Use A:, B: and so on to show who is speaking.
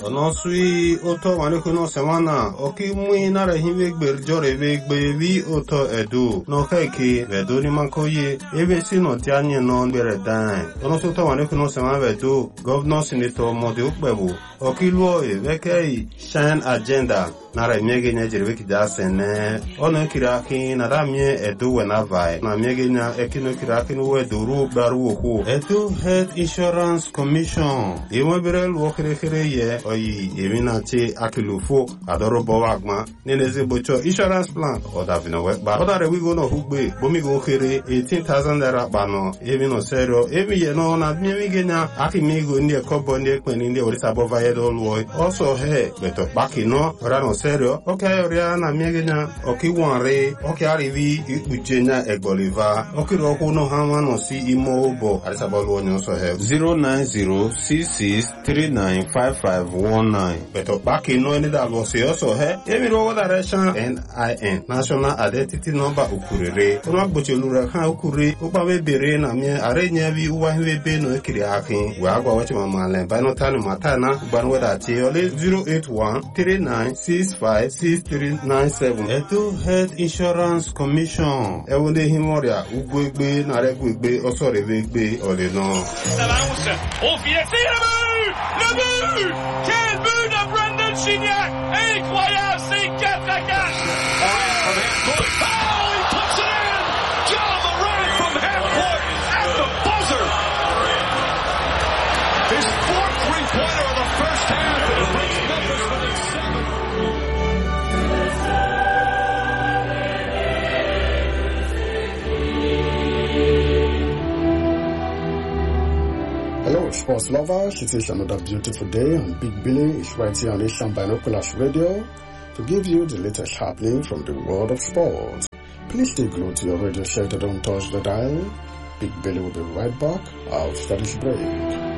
A: no sui oto wanekuno semana oki mui nara hive gberjore ve vi oto edu no keke vedo ni mankoye ebe sino tianye no bere dan ono soto wanekuno semana vedo governor senator mode ukbebu oki luo veke shine agenda nara miege nya jerebe kidasene ono kiraki nara mie edu wenavai na miege nya ekino kiraki no wedu baru oku edu health insurance commission ewe bere luo kere ye oyi eminati akilufo adoro bowagma neneze bocho insurance plan oda vino weba oda re wigo no hugbe bomi go kere 18,000 naira bano emino serio emi ye no na miege nya akimigo ndi ekobo ndi ekpeni ndi orisa bova yedo luo also he beto baki no ora no serio okay oria na miege nya okiwanre okay arivi ikpuchenya egboliva okiro ku no hama no si imo obo arisa bolu onyo so he 09066395519 beto baki no ni da lo se also he emiro wada resha NIN national identity number ukurere ono agboche lura kan ukure opa we bere na mi arenya bi uwa hwe be no ekiri akin we agwa wachi mama le ba no tanu matana gban wada ti ole 08139656397 eto health insurance commission ewonde himoria ugwegbe na regwegbe osorevegbe ole no
B: Quel but de Brendan Gignac! Incroyable, c'est 4-4! Oh, he puts it in! John Moran from half court at the buzzer! His fourth three-pointer of the first half, and it brings Memphis within
C: 7. Hello, sports lovers. It is another beautiful day, and Big Billy is right here on Asian Binoculars Radio to give you the latest happening from the world of sports. Please stay glued to your radio set and don't touch the dial. Big Billy will be right back after this break.